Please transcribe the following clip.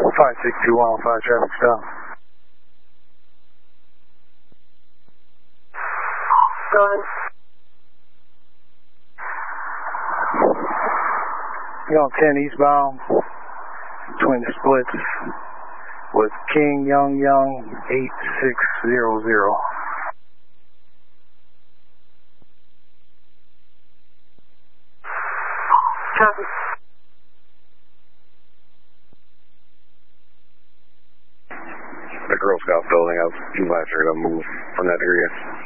5621, 5 traffic stop. Go ahead. You're on 10 eastbound between the splits with King Young 8600. Copy. The Girl Scout building, I was advised her to move from that area.